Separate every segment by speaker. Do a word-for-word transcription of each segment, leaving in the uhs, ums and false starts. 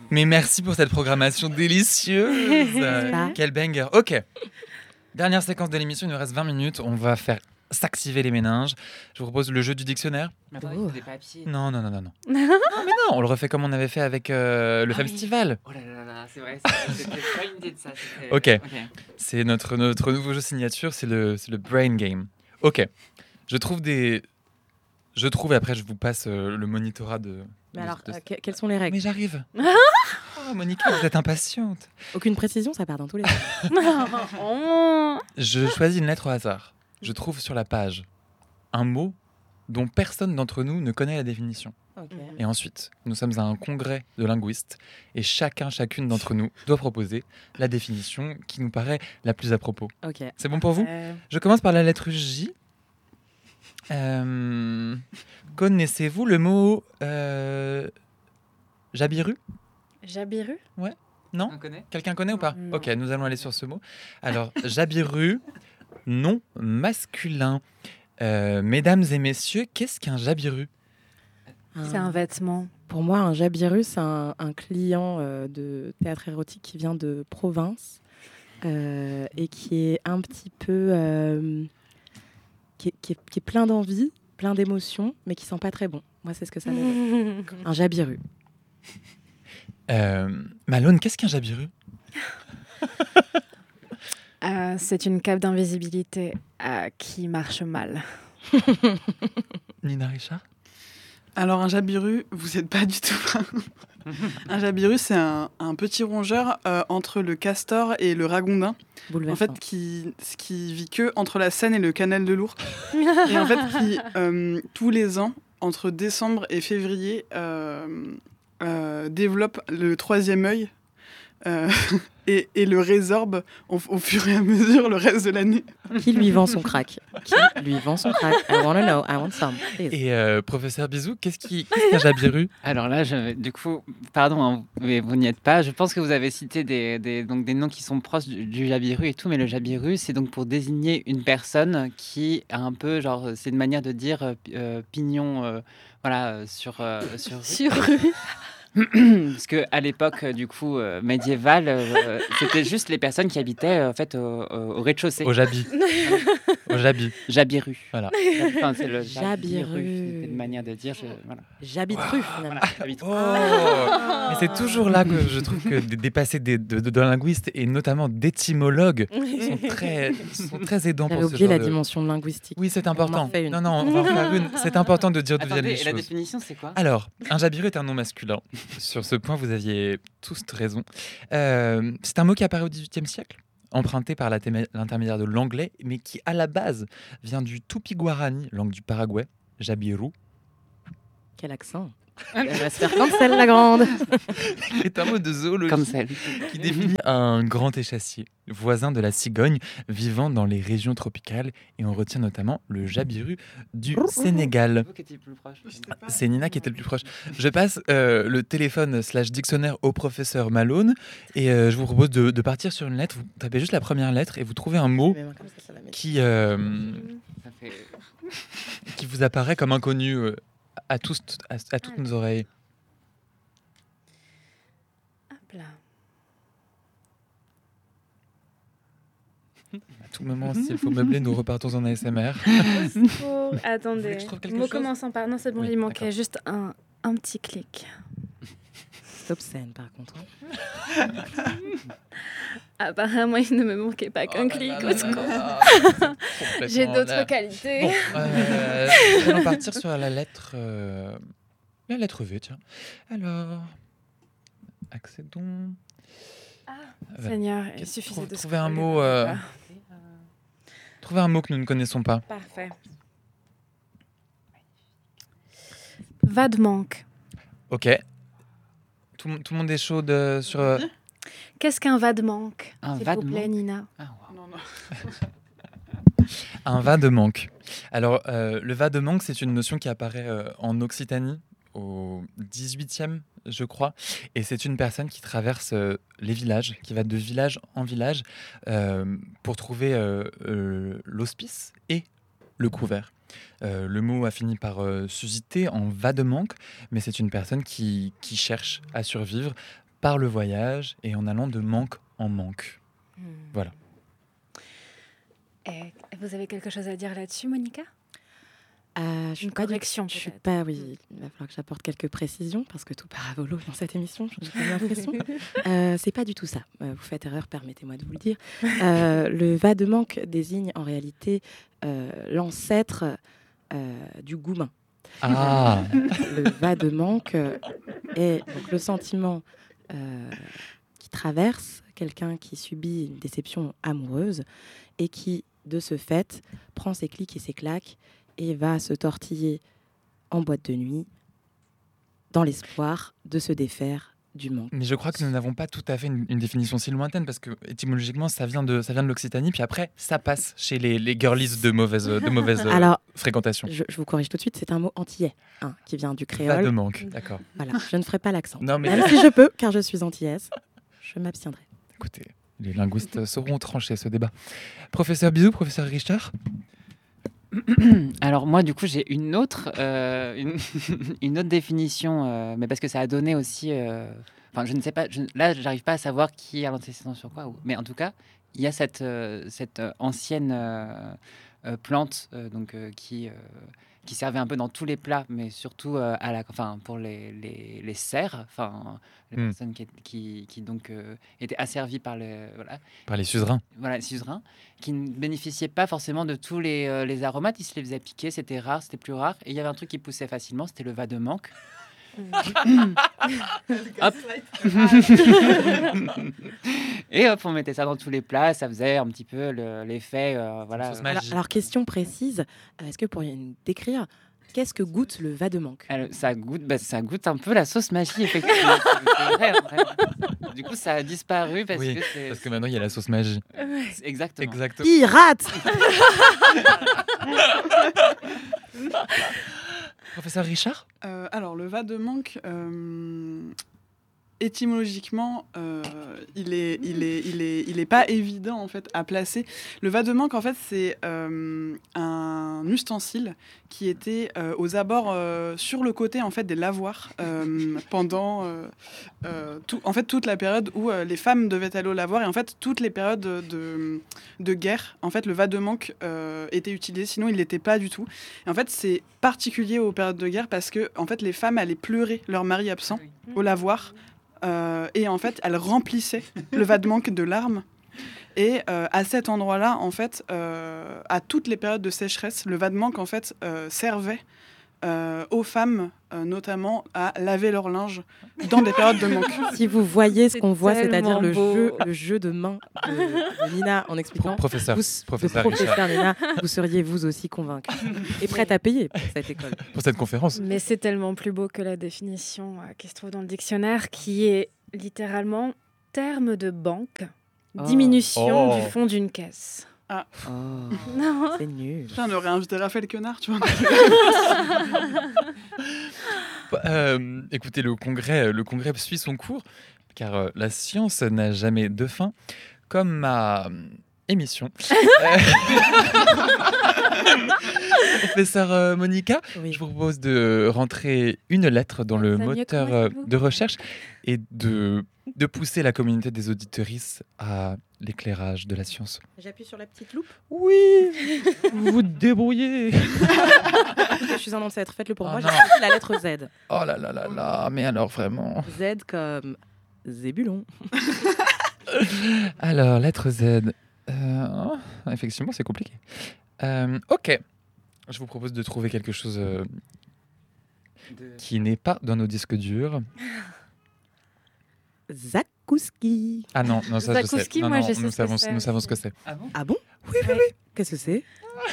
Speaker 1: Mais merci pour cette programmation délicieuse.
Speaker 2: Ça.
Speaker 1: Quel banger. Ok. Dernière séquence de l'émission, il nous reste vingt minutes. On va faire s'activer les méninges. Je vous propose le jeu du dictionnaire.
Speaker 3: Mais attendez,
Speaker 2: Oh.
Speaker 3: c'est des papiers.
Speaker 1: Non, non, non, non. Non, non mais non, on le refait comme on avait fait avec euh, le
Speaker 3: Ah oui.
Speaker 1: festival.
Speaker 3: Oh là là là là, c'est vrai, c'est- c'était pas une idée de ça. c'était-
Speaker 1: Ok. C'est notre, notre nouveau jeu signature, c'est le, c'est le Brain Game. Ok. Je trouve des... Je trouve, et après je vous passe euh, le monitorat de...
Speaker 2: Mais
Speaker 1: de-
Speaker 2: alors,
Speaker 1: de-
Speaker 2: euh, que- quelles sont les règles?
Speaker 1: Mais j'arrive. Oh, Monica, vous êtes impatiente.
Speaker 2: Aucune précision, ça part dans tous les sens.
Speaker 4: Oh.
Speaker 1: Je choisis une lettre au hasard. Je trouve sur la page un mot dont personne d'entre nous ne connaît la définition.
Speaker 2: Ok.
Speaker 1: Et ensuite, nous sommes à un congrès de linguistes et chacun, chacune d'entre nous doit proposer la définition qui nous paraît la plus à propos.
Speaker 2: Ok.
Speaker 1: C'est bon pour vous?
Speaker 2: Euh,
Speaker 1: Je commence par la lettre J. Euh, connaissez-vous le mot euh, Jabiru?
Speaker 4: Jabiru.
Speaker 1: Non?
Speaker 3: On connaît?
Speaker 1: Quelqu'un connaît ou pas?
Speaker 2: Non.
Speaker 1: Ok, nous allons aller sur ce mot. Alors, Jabiru, nom masculin. Euh, mesdames et messieurs, qu'est-ce qu'un Jabiru?
Speaker 2: un-
Speaker 4: C'est un vêtement.
Speaker 2: Pour moi, un jabiru, c'est un, un client euh, de théâtre érotique qui vient de province euh, et qui est un petit peu... euh, qui, est, qui est- qui est plein d'envie, plein d'émotions, mais qui sent pas très bon. Moi, c'est ce que ça m'évoque. Un jabiru.
Speaker 1: Euh, Malone, qu'est-ce qu'un Jabiru?
Speaker 4: Euh, c'est une cape d'invisibilité euh, qui marche mal.
Speaker 1: Nina Richard?
Speaker 5: Alors, un jabiru, vous n'êtes pas du tout. Un jabiru, c'est un, un petit rongeur euh, entre le castor et le ragondin. En
Speaker 2: Bouleversant.
Speaker 5: fait, qui, qui vit que entre la Seine et le canal de l'Ourcq. Et en fait, qui, euh, tous les ans, entre décembre et février, euh, euh, développe le troisième œil euh, et, et le résorbe au, au fur et à mesure le reste de l'année.
Speaker 2: Qui lui vend son crack? Qui lui vend son crack? I wanna know, I want some. please.
Speaker 1: Et euh, professeur Bisou, qu'est-ce qui- qu'est-ce qu'un Jabiru?
Speaker 3: Alors là, je, du coup, pardon, hein, mais vous n'y êtes pas. Je pense que vous avez cité des, des, donc des noms qui sont proches du, du Jabiru et tout, mais le Jabiru, c'est donc pour désigner une personne qui a un peu, genre, c'est une manière de dire euh, pi- euh, pignon, euh, voilà, euh, sur, euh, sur rue.
Speaker 4: Sur rue.
Speaker 3: Parce que à l'époque, euh, du coup, euh, médiévale, euh, c'était juste les personnes qui habitaient euh, en fait au, au- au rez-de-chaussée.
Speaker 1: Au Jabi. Au Jabi.
Speaker 3: Jabiru.
Speaker 1: Voilà.
Speaker 3: Enfin, c'est le
Speaker 2: Jabiru.
Speaker 3: Jabiru. C'était une manière de dire. je- voilà.
Speaker 2: J'habite rue, finalement.
Speaker 3: J'habite-
Speaker 1: Oh. Mais c'est toujours là que je trouve que des, des passés des- de, de, de linguistes et notamment d'étymologues sont très, sont très aidants
Speaker 2: J'avais
Speaker 1: pour ce
Speaker 2: oublié
Speaker 1: genre
Speaker 2: la
Speaker 1: de...
Speaker 2: dimension linguistique.
Speaker 1: Oui, c'est
Speaker 2: On en
Speaker 1: important.
Speaker 2: refait une.
Speaker 1: Non, non, on va en faire une. C'est important de dire d'où viennent
Speaker 3: Attendez,
Speaker 1: les
Speaker 3: et la
Speaker 1: choses.
Speaker 3: définition, c'est quoi?
Speaker 1: Alors, un jabiru est un nom masculin. Sur ce point, vous aviez tous raison. Euh, c'est un mot qui apparaît au dix-huitième siècle, emprunté par la témé- l'intermédiaire de l'anglais, mais qui, à la base, vient du tupi-guarani, langue du Paraguay, jabiru.
Speaker 2: Quel accent. Elle va se faire cancel, la grande.
Speaker 1: C'est un mot de zoologie
Speaker 3: Comme celle.
Speaker 1: qui définit un grand échassier, voisin de la cigogne, vivant dans les régions tropicales, et on retient notamment le jabiru du Sénégal.
Speaker 3: Vous qui étiez plus proche.
Speaker 1: C'est Nina qui était le plus proche. Je passe euh, le téléphone slash dictionnaire au professeur Malone et euh, je vous propose de, de partir sur une lettre. Vous tapez juste la première lettre et vous trouvez un mot
Speaker 2: Mais moi, comme ça, ça va m'aider.
Speaker 1: qui, euh,
Speaker 3: Ça fait...
Speaker 1: qui vous apparaît comme inconnu euh, à, tous, à, à toutes nos oreilles.
Speaker 4: Hop là.
Speaker 1: À tout moment, s'il faut meubler, nous repartons en A S M R.
Speaker 4: Oh,
Speaker 1: Vous
Speaker 4: attendez.
Speaker 1: voulez que je trouve quelque
Speaker 4: Mot
Speaker 1: chose
Speaker 4: commençant par. Non, c'est bon,
Speaker 1: Oui,
Speaker 4: il manquait
Speaker 1: d'accord.
Speaker 4: juste un, un petit clic.
Speaker 2: C'est obscène, par contre. hein.
Speaker 4: Apparemment, il ne me manquait pas qu'un clic au secours. J'ai
Speaker 1: Complètement
Speaker 4: d'autres
Speaker 1: là.
Speaker 4: qualités.
Speaker 1: Bon, euh, nous allons partir sur la lettre, euh, la lettre V, tiens. Alors, accédons. Ouais.
Speaker 4: Seigneur, il
Speaker 1: Qu'est-ce-
Speaker 4: suffisait
Speaker 1: trouve-
Speaker 4: de
Speaker 1: trouver un
Speaker 4: scroller
Speaker 1: mot,
Speaker 4: vers le
Speaker 1: euh,
Speaker 4: bas.
Speaker 1: Trouvez un mot que nous ne connaissons pas.
Speaker 4: Parfait. Va de manque.
Speaker 1: Ok. Tout, le- tout le monde est chaud de- sur. euh,
Speaker 4: Qu'est-ce qu'un va de manque?
Speaker 3: Un
Speaker 4: S'il
Speaker 3: va
Speaker 4: vous
Speaker 3: de
Speaker 4: plaît,
Speaker 3: manque
Speaker 4: Nina.
Speaker 3: Ah, wow.
Speaker 5: Non, non.
Speaker 1: Un va de manque. Alors, euh, le va de manque, c'est une notion qui apparaît euh, en Occitanie au dix-huitième, je crois. Et c'est une personne qui traverse euh, les villages, qui va de village en village euh, pour trouver euh, euh, l'hospice et le couvert. Euh, le mot a fini par euh, susciter en va de manque, mais c'est une personne qui, qui cherche à survivre par le voyage et en allant de manque en manque.
Speaker 4: Hmm.
Speaker 1: Voilà.
Speaker 4: Et vous avez quelque chose à dire là-dessus, Monica?
Speaker 2: Euh, je suis
Speaker 4: Une
Speaker 2: pas du-
Speaker 4: correction,
Speaker 2: Je suis
Speaker 4: peut-être.
Speaker 2: pas, oui. Il va falloir que j'apporte quelques précisions parce que tout part à volo dans cette émission. J'ai pas l'impression. Euh, c'est pas du tout ça. Euh, vous faites erreur, permettez-moi de vous le dire. Euh, le va de manque désigne en réalité euh, l'ancêtre euh, du goumin.
Speaker 1: Ah,
Speaker 2: Le va de manque euh, est donc le sentiment euh, qui traverse quelqu'un qui subit une déception amoureuse et qui, de ce fait, prend ses clics et ses claques et va se tortiller en boîte de nuit dans l'espoir de se défaire du manque.
Speaker 1: mais je crois que nous n'avons pas tout à fait une, une définition si lointaine parce que étymologiquement ça vient de ça vient de l'Occitanie puis après ça passe chez les, les girlies de mauvaise de mauvaise euh,
Speaker 2: Alors,
Speaker 1: fréquentation.
Speaker 2: je, je vous corrige tout de suite, c'est un mot antillais hein, qui vient du
Speaker 1: Pas de
Speaker 2: créole.
Speaker 1: manque, d'accord.
Speaker 2: Voilà, je ne ferai pas l'accent.
Speaker 1: Non mais
Speaker 2: Même si je peux, car je suis antillaise, je m'abstiendrai.
Speaker 1: écoutez, les linguistes sauront trancher ce débat. Professeur Bizou, professeur Richard.
Speaker 3: Alors moi, du coup, j'ai une autre, euh, une, une autre définition, euh, mais parce que ça a donné aussi... euh, Enfin, je ne sais pas, je, là, j'arrive pas à savoir qui a l'antécédent sur quoi, ou- mais en tout cas, il y a cette, euh, cette euh, ancienne euh, euh, plante euh, donc, euh, qui, euh, qui servait un peu dans tous les plats, mais surtout euh, à la, enfin, pour les, les, les serfs, enfin, les
Speaker 1: Hmm.
Speaker 3: personnes qui, qui, qui donc, euh, étaient asservies par les... Voilà,
Speaker 1: Par les suzerains.
Speaker 3: voilà, les suzerains, qui ne bénéficiaient pas forcément de tous les, euh, les aromates. Ils se les faisaient piquer, c'était rare, c'était plus rare. Et il y avait un truc qui poussait facilement, c'était le va de manque. Hop. Et hop, on mettait ça dans tous les plats, ça faisait un petit peu le- l'effet, euh, voilà.
Speaker 1: sauce
Speaker 2: Alors,
Speaker 1: Magie.
Speaker 2: alors, question précise, euh, est-ce que vous pourriez nous décrire qu'est-ce que goûte le va de manque?
Speaker 3: Alors, ça goûte, bah, ça goûte un peu la sauce magie, effectivement. C'est vrai, en vrai. Du coup, ça a disparu parce
Speaker 1: Oui,
Speaker 3: que c'est
Speaker 1: Parce que maintenant il y a la sauce magie.
Speaker 3: c'est- exactement.
Speaker 1: Exactement.
Speaker 2: Pirate.
Speaker 1: Professeur Richard.
Speaker 5: Euh, alors, le va de manque, euh, étymologiquement, euh, il est, il est, il est, il est pas évident en fait à placer. Le va de manque, en fait, c'est euh, un ustensile qui était euh, aux abords, euh, sur le côté en fait des lavoirs euh, pendant, euh, euh, tout, en fait, toute la période où euh, les femmes devaient aller au lavoir et en fait toutes les périodes de, de, de guerre. En fait, le va de manque euh, était utilisé, sinon il l'était pas du tout. Et en fait, c'est particulier aux périodes de guerre parce que en fait, les femmes allaient pleurer leur mari absent au lavoir. Euh, et en fait, elle remplissait le va de manque de larmes. Et euh, à cet endroit-là, en fait, euh, à toutes les périodes de sécheresse, le va de manque en fait euh, servait euh, aux femmes, euh, notamment, à laver leur linge dans des périodes de manque.
Speaker 2: Si vous voyez ce
Speaker 4: C'est
Speaker 2: qu'on voit, c'est-à-dire
Speaker 4: tellement
Speaker 2: le
Speaker 4: beau.
Speaker 2: jeu, le jeu de main de, de Nina en expliquant.
Speaker 1: Professeur.
Speaker 2: Vous,
Speaker 1: Professeur
Speaker 2: le professeur Nina, vous seriez vous aussi convaincu et prête à payer pour cette école.
Speaker 1: Pour cette conférence.
Speaker 4: Mais c'est tellement plus beau que la définition euh, qui se trouve dans le dictionnaire, qui est littéralement terme de banque,
Speaker 2: Oh.
Speaker 4: diminution
Speaker 1: Oh.
Speaker 4: du fond d'une caisse.
Speaker 2: Oh,
Speaker 4: Non.
Speaker 2: c'est nul.
Speaker 5: Putain, on aurait invité Raphaël Quenard, tu vois.
Speaker 1: Euh, écoutez, le congrès, le congrès suit son cours, car euh, la science n'a jamais de fin, comme ma euh, émission. Euh, Professeur euh, Monica,
Speaker 2: Oui.
Speaker 1: je vous propose de rentrer une lettre dans le
Speaker 4: Ça mieux que
Speaker 1: moteur
Speaker 4: moi,
Speaker 1: euh,
Speaker 4: s'il vous
Speaker 1: de recherche et de, de pousser la communauté des auditrices à l'éclairage de la science.
Speaker 2: J'appuie sur la petite loupe.
Speaker 1: Oui, vous vous débrouillez.
Speaker 2: Je suis un ancêtre, faites-le pour
Speaker 1: Oh
Speaker 2: moi.
Speaker 1: non.
Speaker 2: J'ai choisi la lettre Z.
Speaker 1: Oh là là là là, mais alors vraiment.
Speaker 2: Z comme Zébulon.
Speaker 1: Alors, lettre Z. Euh, oh, effectivement, c'est compliqué. Euh, ok. Je vous propose de trouver quelque chose euh,
Speaker 3: De-
Speaker 1: qui n'est pas dans nos disques durs.
Speaker 2: Zakouski.
Speaker 1: Ah non, non ça je sais.
Speaker 4: Zakouski,
Speaker 1: Non,
Speaker 4: moi,
Speaker 1: non,
Speaker 4: je sais
Speaker 1: nous
Speaker 4: ce que
Speaker 1: savons,
Speaker 4: c'est
Speaker 1: nous savons
Speaker 4: aussi.
Speaker 1: ce que c'est.
Speaker 3: Ah bon?
Speaker 2: Ah bon?
Speaker 4: Oui, oui,
Speaker 2: Qu'est-ce que c'est?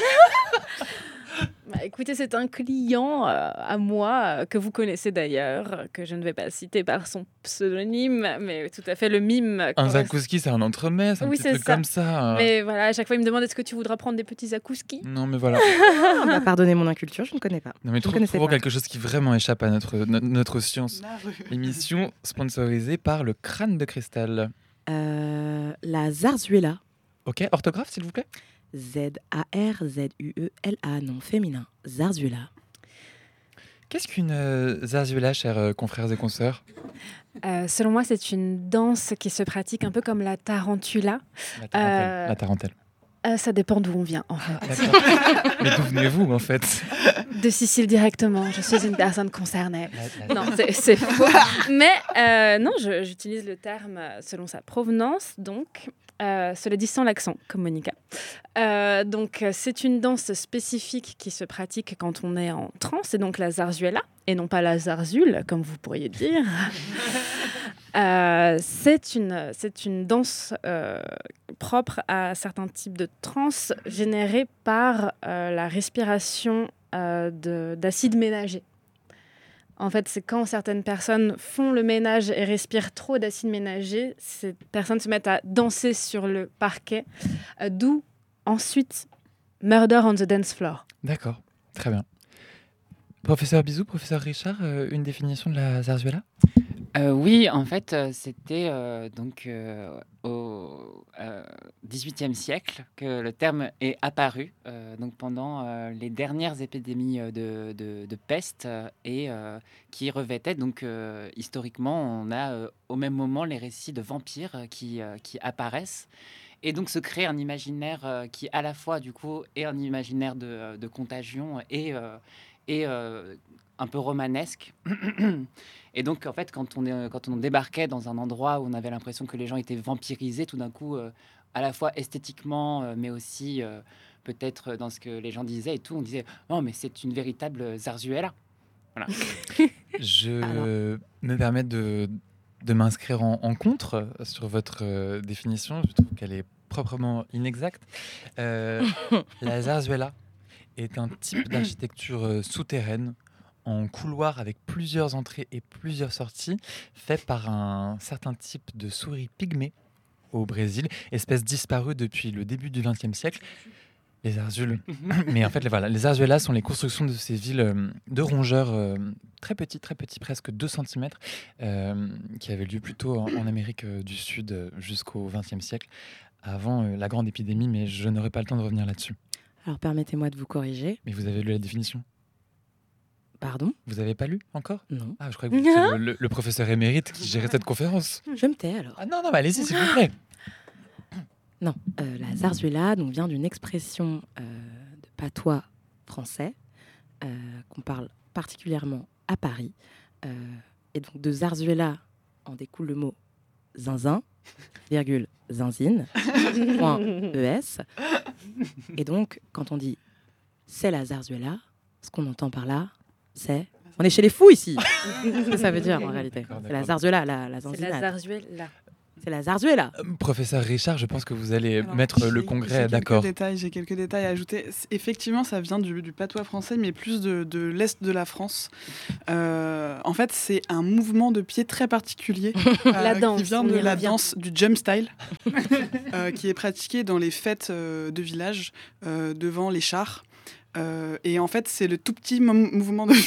Speaker 4: Bah, écoutez, c'est un client euh, à moi, euh, que vous connaissez d'ailleurs, euh, que je ne vais pas citer par son pseudonyme, mais tout à fait le mime.
Speaker 1: Un
Speaker 4: correspond-
Speaker 1: zakouski, c'est un entremets, c'est un
Speaker 4: Oui,
Speaker 1: petit
Speaker 4: c'est
Speaker 1: truc
Speaker 4: ça.
Speaker 1: comme ça.
Speaker 4: Mais voilà, à chaque fois, il me demande est-ce que tu voudras prendre des petits zakouskis?
Speaker 1: Non, mais voilà.
Speaker 2: Ah, bah, pardonnez mon inculture, je ne connais pas.
Speaker 1: Non, mais
Speaker 2: Je
Speaker 1: trouve-
Speaker 2: connaissais
Speaker 1: trouvons
Speaker 2: pas.
Speaker 1: quelque chose qui vraiment échappe à notre, no- notre science. Émission sponsorisée par le crâne de cristal.
Speaker 2: Euh, la zarzuela.
Speaker 1: Ok, orthographe, s'il vous plaît.
Speaker 2: Z A R Z U E L A, nom féminin. Zarzuela.
Speaker 1: Qu'est-ce qu'une euh, zarzuela, chers euh, confrères et consoeurs?
Speaker 4: Euh, selon moi, c'est une danse qui se pratique un peu comme la tarantula.
Speaker 1: La tarentelle.
Speaker 4: Euh,
Speaker 1: La tarentelle.
Speaker 4: Euh, ça dépend d'où on vient, en fait.
Speaker 1: D'accord. Mais d'où venez-vous, en fait?
Speaker 4: De Sicile directement. Je suis une personne concernée.
Speaker 1: La- la-
Speaker 4: Non, c'est, c'est faux. Mais euh, non, je- j'utilise le terme euh, selon sa provenance, donc, euh, cela dit sans l'accent, comme Monica. Euh, donc, euh, c'est une danse spécifique qui se pratique quand on est en transe, c'est donc la zarzuela, et non pas la zarzule, comme vous pourriez dire. Euh, c'est, une, c'est une danse euh, propre à certains types de transe générés par euh, la respiration euh, de, d'acide ménager. En fait, c'est quand certaines personnes font le ménage et respirent trop d'acide ménager, ces personnes se mettent à danser sur le parquet, euh, d'où ensuite Murder on the Dance Floor.
Speaker 1: D'accord, très bien. Professeur Bizou, professeur Richard, euh, une définition de la zarzuela?
Speaker 3: Euh, oui, en fait, euh, c'était euh, donc euh, au euh, dix-huitième siècle que le terme est apparu, euh, donc pendant euh, les dernières épidémies euh, de, de- de peste euh, et euh, qui revêtaient donc euh, historiquement, on a euh, au même moment les récits de vampires euh, qui, euh, qui apparaissent. Et donc se crée un imaginaire euh, qui à la fois du coup est un imaginaire de, de contagion et, euh, et euh, un peu romanesque. Et donc en fait quand on, est, quand on débarquait dans un endroit où on avait l'impression que les gens étaient vampirisés, tout d'un coup euh, à la fois esthétiquement euh, mais aussi euh, peut-être dans ce que les gens disaient et tout, on disait oh mais c'est une véritable zarzuela. Voilà.
Speaker 1: Je
Speaker 2: Alors.
Speaker 1: me permets de, de m'inscrire en, en contre sur votre euh, définition. Je trouve qu'elle est proprement inexacte. Euh, la zarzuela est un type d'architecture euh, souterraine en couloir avec plusieurs entrées et plusieurs sorties, fait par un certain type de souris pygmée au Brésil, espèce disparue depuis le début du vingtième siècle. Les zarzules. Mais en fait, les, voilà, les zarzuelas sont les constructions de ces villes euh, de rongeurs euh, très petits, très petits, presque deux centimètres, euh, qui avaient lieu plutôt en, en Amérique euh, du Sud euh, jusqu'au vingtième siècle, avant euh, la grande épidémie, mais je n'aurai pas le temps de revenir là-dessus.
Speaker 2: Alors permettez-moi de vous corriger.
Speaker 1: Mais vous avez lu la définition?
Speaker 2: Pardon?
Speaker 1: Vous n'avez pas lu encore?
Speaker 2: Non.
Speaker 1: Ah, je crois que vous étiez le, le- le professeur émérite qui gérait cette conférence.
Speaker 2: Je me tais alors.
Speaker 1: Ah non, non, mais allez-y, s'il vous plaît.
Speaker 2: Non, euh, la zarzuela donc, vient d'une expression euh, de patois français euh, qu'on parle particulièrement à Paris. Euh, et donc de zarzuela en découle le mot zinzin, virgule zinzine, point es. Et donc quand on dit c'est la zarzuela, ce qu'on entend par là, c'est on est chez les fous ici. C'est ce que ça veut dire en réalité.
Speaker 1: D'accord,
Speaker 2: C'est la
Speaker 1: d'accord.
Speaker 2: zarzuela, la, la
Speaker 4: C'est la
Speaker 2: zanzinade.
Speaker 4: zarzuela.
Speaker 2: C'est la zarzuela.
Speaker 1: Euh, Professeur Richard, je pense que vous allez
Speaker 5: Alors,
Speaker 1: mettre le
Speaker 5: j'ai-
Speaker 1: congrès
Speaker 5: j'ai
Speaker 1: d'accord.
Speaker 5: Quelques détails, j'ai quelques détails à ajouter. C- Effectivement, ça vient du, du patois français, mais plus de, de l'est de la France. Euh, en fait, c'est un mouvement de pied très particulier euh,
Speaker 4: La danse,
Speaker 5: qui vient
Speaker 4: on
Speaker 5: de
Speaker 4: y
Speaker 5: la
Speaker 4: revient.
Speaker 5: danse du jump style, euh, qui est pratiquée dans les fêtes euh, de village euh, devant les chars. Euh, et en fait, c'est le tout petit mou- mouvement de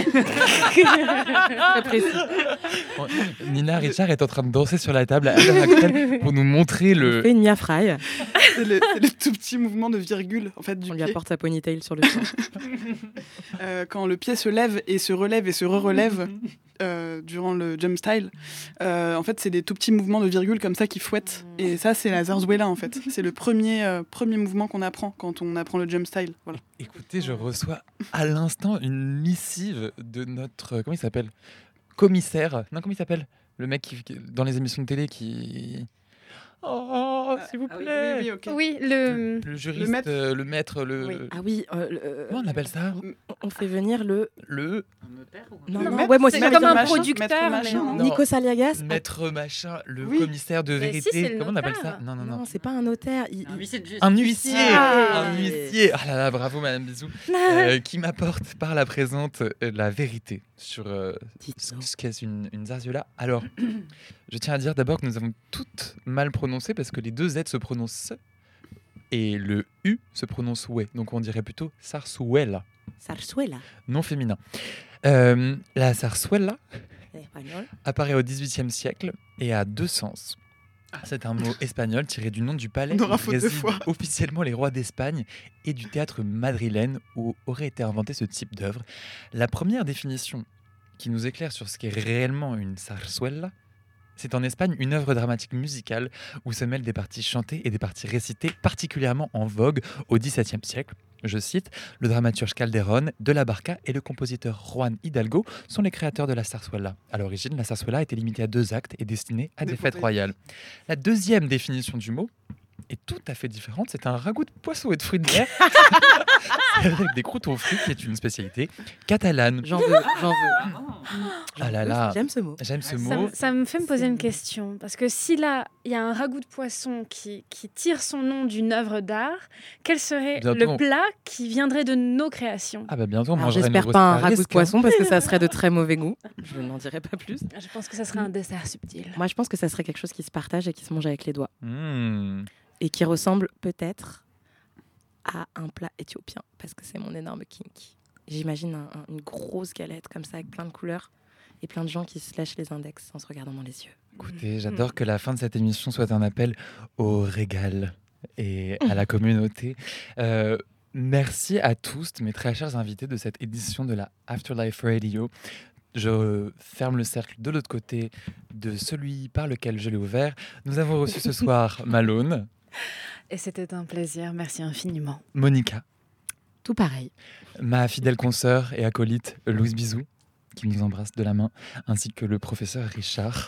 Speaker 2: Très précis.
Speaker 1: Bon, Nina Richard est en train de danser sur la table à l'heure actuelle pour nous montrer
Speaker 2: On
Speaker 1: le.
Speaker 2: fait une Mia Fry.
Speaker 5: c'est le, c'est le tout petit mouvement de virgule en fait du
Speaker 2: On lui
Speaker 5: pied.
Speaker 2: apporte sa ponytail sur le sang.
Speaker 5: Euh, quand le pied se lève et se relève et se re-relève euh, durant le jump style, euh, en fait, c'est des tout petits mouvements de virgule comme ça qui fouettent. Et ça, c'est la zarzuela, en fait. C'est le premier, euh, premier mouvement qu'on apprend quand on apprend le jump style. Voilà.
Speaker 1: Écoutez, je reçois à l'instant une missive de notre. Comment il s'appelle? Commissaire. Non, comment il s'appelle? Le mec qui, qui- dans les émissions de télé qui. Oh, s'il vous
Speaker 5: Ah oui,
Speaker 1: plaît.
Speaker 5: oui, oui, ok.
Speaker 4: Oui, le...
Speaker 1: Le juriste,
Speaker 5: Le maître.
Speaker 1: euh, le maître, le.
Speaker 5: Oui.
Speaker 2: Ah oui, euh, le- euh,
Speaker 1: Comment on appelle ça?
Speaker 2: on- on fait venir le.
Speaker 1: Le
Speaker 3: Un notaire ou
Speaker 2: Non,
Speaker 5: Le
Speaker 2: non,
Speaker 5: maître,
Speaker 2: ouais, moi aussi,
Speaker 4: c'est
Speaker 2: j'allais
Speaker 4: comme
Speaker 2: dire
Speaker 4: un
Speaker 2: machin.
Speaker 4: producteur,
Speaker 5: maître
Speaker 4: mais
Speaker 5: machin,
Speaker 4: non.
Speaker 5: non.
Speaker 2: Nikos Aliagas.
Speaker 1: maître machin, le
Speaker 5: Oui.
Speaker 1: commissaire de
Speaker 4: Mais si,
Speaker 1: vérité.
Speaker 4: c'est le
Speaker 1: Comment on appelle ça?
Speaker 4: notaire.
Speaker 1: Non, non, non.
Speaker 2: Non, c'est pas un notaire. il- il-
Speaker 3: huissier de justice.
Speaker 1: Un huissier,
Speaker 2: Ah.
Speaker 1: un huissier. Ah là là, bravo Madame Bisou, Euh, qui m'apporte par la présente euh, la vérité sur euh, ce
Speaker 2: Dites-nous.
Speaker 1: ce qu'est une, une zarzuela. Alors, je tiens à dire d'abord que nous avons toutes mal prononcé parce que les deux Z se prononcent S et le U se prononce oué. Donc on dirait plutôt sarsuela,
Speaker 2: Zarzuela.
Speaker 1: non féminin. Euh, la zarzuela
Speaker 2: Espagnol.
Speaker 1: apparaît au dix-huitième siècle et a deux sens. C'est un mot espagnol tiré du nom du palais
Speaker 5: On aura
Speaker 1: où
Speaker 5: faute de
Speaker 1: résident
Speaker 5: foi.
Speaker 1: officiellement les rois d'Espagne et du théâtre madrilène où aurait été inventé ce type d'œuvre. La première définition qui nous éclaire sur ce qu'est réellement une zarzuela. C'est en Espagne une œuvre dramatique musicale où se mêlent des parties chantées et des parties récitées particulièrement en vogue au dix-septième siècle. Je cite, le dramaturge Calderón, de la Barca et le compositeur Juan Hidalgo sont les créateurs de la zarzuela. À l'origine, la zarzuela était limitée à deux actes et destinée à des, des fêtes royales. La deuxième définition du mot est tout à fait différente. C'est un ragoût de poisson et de fruits de mer avec des croûtons frits, qui est une spécialité catalane.
Speaker 2: J'en veux, j'en veux.
Speaker 1: Ah là là,
Speaker 2: J'aime ce mot.
Speaker 1: j'aime ce
Speaker 4: Ça,
Speaker 1: mot.
Speaker 4: me- ça me fait me poser
Speaker 2: C'est-
Speaker 4: une question. Parce que si là, il y a un ragoût de poisson qui, qui tire son nom d'une œuvre d'art, quel serait
Speaker 1: Bientôt,
Speaker 4: le
Speaker 1: on-
Speaker 4: plat qui viendrait de nos créations?
Speaker 1: Ah bah bientôt, on
Speaker 2: Alors,
Speaker 1: mangera une
Speaker 2: j'espère
Speaker 1: grosse
Speaker 2: pas un ragoût de
Speaker 1: paresque, hein.
Speaker 2: poisson parce que ça serait de très mauvais goût. Je n'en dirai pas plus.
Speaker 4: Je pense que ça serait un dessert subtil.
Speaker 2: Moi, je pense que ça serait quelque chose qui se partage et qui se mange avec les doigts.
Speaker 1: Mmh.
Speaker 2: Et qui ressemble peut-être à un plat éthiopien, parce que c'est mon énorme kink. J'imagine un- un- une grosse galette comme ça, avec plein de couleurs, et plein de gens qui se lèchent les index en se regardant dans les yeux.
Speaker 1: Écoutez, j'adore que la fin de cette émission soit un appel au régal et à la communauté. Euh, merci à tous, mes très chers invités de cette édition de la Afterlife Radio. Je ferme le cercle de l'autre côté de celui par lequel je l'ai ouvert. Nous avons reçu ce soir Malone,
Speaker 4: Et c'était un plaisir. Merci infiniment.
Speaker 1: Monica,
Speaker 2: Tout pareil.
Speaker 1: ma fidèle consoeur et acolyte Louise Bizou, qui nous embrasse de la main, ainsi que le professeur Richard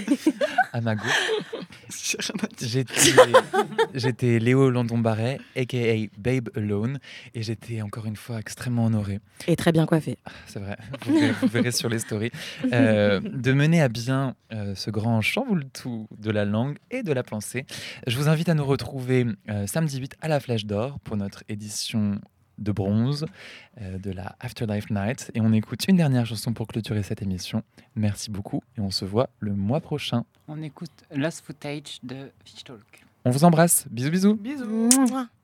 Speaker 1: à ma gauche.
Speaker 5: J'ai rien à dire.
Speaker 1: J'étais, j'étais Léo Landon-Barret, a k a. Babe Alone, et j'étais encore une fois extrêmement honoré,
Speaker 2: Et très bien coiffé.
Speaker 1: c'est vrai, vous verrez, vous verrez sur les stories, euh, de mener à bien euh, ce grand chambouletou de la langue et de la pensée. Je vous invite à nous retrouver euh, samedi huit à la Flèche d'Or pour notre édition de bronze euh, de la Afterlife Night. Et on écoute une dernière chanson pour clôturer cette émission. Merci beaucoup et on se voit le mois prochain.
Speaker 3: On écoute Lost Footage de Fish Talk.
Speaker 1: On vous embrasse. Bisous bisous.
Speaker 5: Bisous.
Speaker 2: Mouah.